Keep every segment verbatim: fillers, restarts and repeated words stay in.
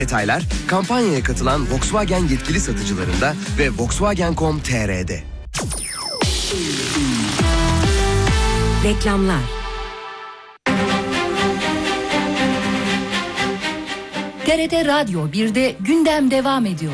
Detaylar kampanyaya katılan Volkswagen yetkili satıcılarında ve Volkswagen nokta com nokta tr'de. Reklamlar. T R T Radyo birde gündem devam ediyor.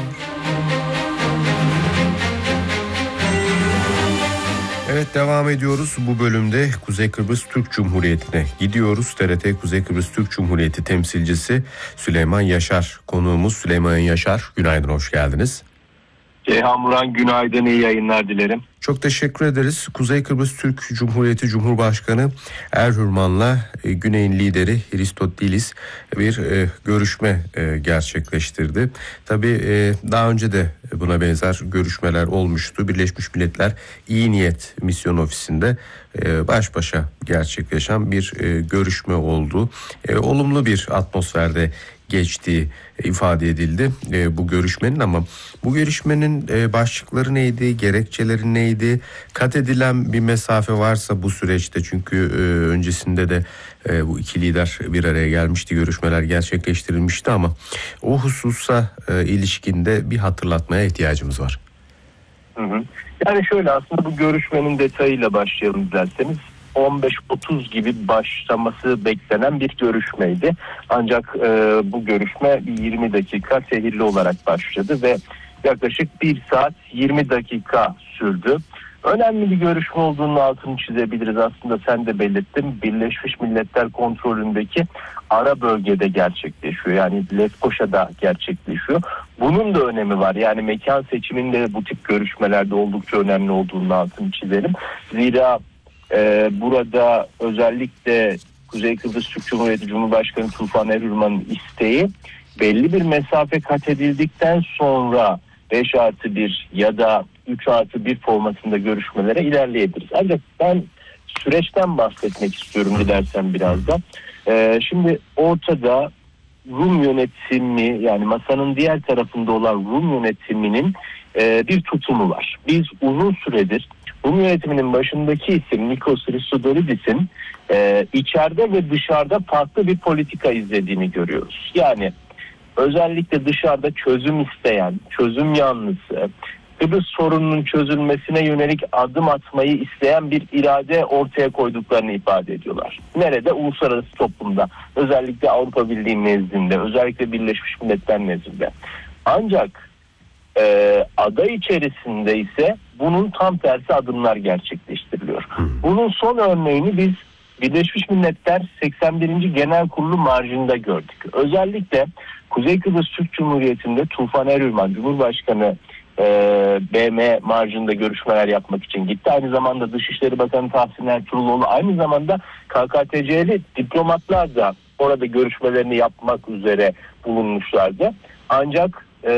Evet, devam ediyoruz. Bu bölümde Kuzey Kıbrıs Türk Cumhuriyeti'ne gidiyoruz. T R T Kuzey Kıbrıs Türk Cumhuriyeti temsilcisi Süleyman Yaşar konuğumuz. Süleyman Yaşar, günaydın, hoş geldiniz. Ceyhan Muran, günaydın, iyi yayınlar dilerim. Çok teşekkür ederiz. Kuzey Kıbrıs Türk Cumhuriyeti Cumhurbaşkanı Erhürman'la e, Güney'in lideri Hristotilis bir e, görüşme e, gerçekleştirdi. Tabii e, daha önce de buna benzer görüşmeler olmuştu. Birleşmiş Milletler İyi Niyet Misyon Ofisi'nde e, baş başa gerçekleşen bir e, görüşme oldu. E, olumlu bir atmosferde geçtiği ifade edildi e, bu görüşmenin, ama bu görüşmenin e, başlıkları neydi, gerekçeleri neydi, kat edilen bir mesafe varsa bu süreçte, çünkü e, öncesinde de e, bu iki lider bir araya gelmişti, görüşmeler gerçekleştirilmişti, ama o hususa e, ilişkinde bir hatırlatmaya ihtiyacımız var. Hı hı. Yani şöyle, aslında bu görüşmenin detayıyla başlayalım dilerseniz. on beş otuz gibi başlaması beklenen bir görüşmeydi. Ancak e, bu görüşme yirmi dakika sehirli olarak başladı ve yaklaşık bir saat yirmi dakika sürdü. Önemli bir görüşme olduğunun altını çizebiliriz. Aslında sen de belirttin, Birleşmiş Milletler kontrolündeki ara bölgede gerçekleşiyor. Yani Lefkoşa'da gerçekleşiyor. Bunun da önemi var. Yani mekan seçiminde bu tip görüşmelerde oldukça önemli olduğunun altını çizelim. Zira Ee, burada özellikle Kuzey Kıbrıs Türk Cumhuriyeti Cumhurbaşkanı Tufan Erhürman'ın isteği, belli bir mesafe kat edildikten sonra beş artı bir ya da üç artı bir formatında görüşmelere ilerleyebiliriz. Ancak ben süreçten bahsetmek istiyorum dilersen biraz da. Ee, şimdi ortada Rum yönetimi, yani masanın diğer tarafında olan Rum yönetiminin e, bir tutumu var. Biz uzun süredir Rum yönetiminin başındaki isim Nikos Christodoulidis'in e, içeride ve dışarıda farklı bir politika izlediğini görüyoruz. Yani özellikle dışarıda çözüm isteyen, çözüm yanlısı, Kıbrıs sorununun çözülmesine yönelik adım atmayı isteyen bir irade ortaya koyduklarını ifade ediyorlar. Nerede? Uluslararası toplumda, özellikle Avrupa Birliği nezdinde, özellikle Birleşmiş Milletler nezdinde. Ancak e, aday içerisinde ise bunun tam tersi adımlar gerçekleştiriliyor. Bunun son örneğini biz Birleşmiş Milletler seksen birinci Genel Kurulu marjında gördük. Özellikle Kuzey Kıbrıs Türk Cumhuriyeti'nde Tufan Erhürman Cumhurbaşkanı e, B M marjında görüşmeler yapmak için gitti. Aynı zamanda Dışişleri Bakanı Tahsin Ertuğruloğlu, aynı zamanda K K T C'li diplomatlar da orada görüşmelerini yapmak üzere bulunmuşlardı. Ancak e,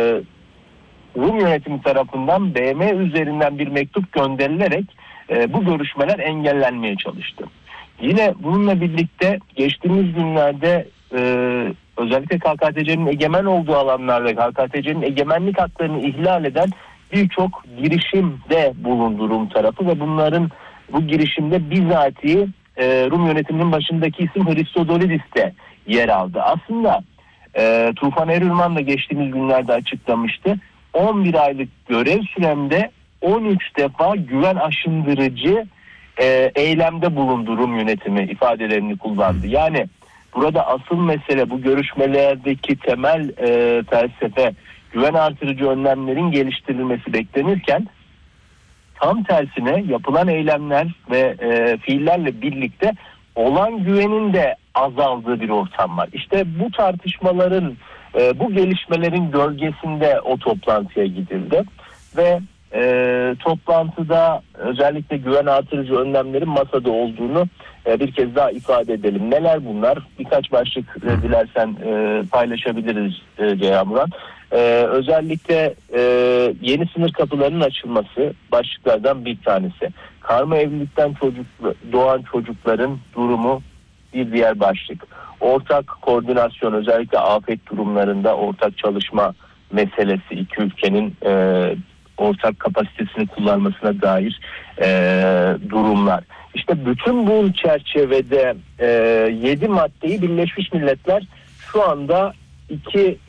Rum yönetimi tarafından B M üzerinden bir mektup gönderilerek e, bu görüşmeler engellenmeye çalıştı. Yine bununla birlikte geçtiğimiz günlerde e, özellikle K K T C'nin egemen olduğu alanlarda K K T C'nin egemenlik haklarını ihlal eden birçok girişimde bulundu Rum tarafı ve bunların bu girişimde bizatihi e, Rum yönetiminin başındaki isim Hristodoulidis de yer aldı. Aslında e, Tufan Erhürman da geçtiğimiz günlerde açıklamıştı. on bir aylık görev süremde on üç defa güven aşındırıcı e, eylemde bulundu Rum yönetimi ifadelerini kullandı. Yani burada asıl mesele, bu görüşmelerdeki temel e, felsefe güven artırıcı önlemlerin geliştirilmesi beklenirken tam tersine yapılan eylemler ve e, fiillerle birlikte olan güvenin de azaldığı bir ortam var. İşte bu tartışmaların, e, bu gelişmelerin gölgesinde o toplantıya gidildi ve e, toplantıda özellikle güven artırıcı önlemlerin masada olduğunu e, bir kez daha ifade edelim. Neler bunlar? Birkaç başlık e, dilersen e, paylaşabiliriz e, Ceyhan Murat. Ee, özellikle e, yeni sınır kapılarının açılması başlıklardan bir tanesi. Karma evlilikten çocuk, doğan çocukların durumu bir diğer başlık. Ortak koordinasyon, özellikle afet durumlarında ortak çalışma meselesi, iki ülkenin e, ortak kapasitesini kullanmasına dair e, durumlar. İşte bütün bu çerçevede e, yedi maddeyi Birleşmiş Milletler şu anda iki